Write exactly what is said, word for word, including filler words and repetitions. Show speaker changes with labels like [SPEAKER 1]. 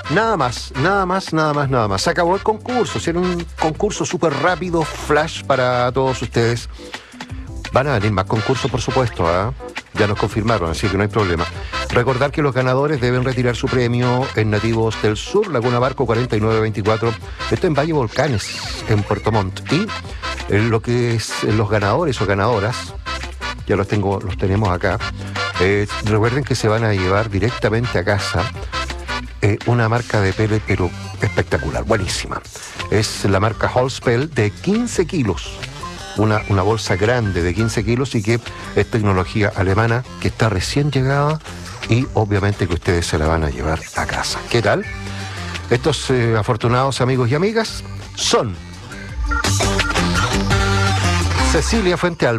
[SPEAKER 1] Nada más, nada más, nada más, nada más. Se acabó el concurso. Era un concurso súper rápido, flash para todos ustedes. Van a venir más concursos, por supuesto, ¿eh? Ya nos confirmaron, así que no hay problema. Recordar que los ganadores deben retirar su premio en Nativos del Sur, Laguna Barco cuarenta y nueve veinticuatro. Esto en Valle Volcanes, en Puerto Montt. Y eh, lo que es eh, los ganadores o ganadoras, ya los tengo, los tenemos acá. Eh, recuerden que se van a llevar directamente a casa eh, una marca de pellet, pero espectacular, buenísima. Es la marca Holzpel de quince kilos. Una, una bolsa grande de quince kilos y que es tecnología alemana que está recién llegada y obviamente que ustedes se la van a llevar a casa. ¿Qué tal? Estos eh, afortunados amigos y amigas son Cecilia Fuente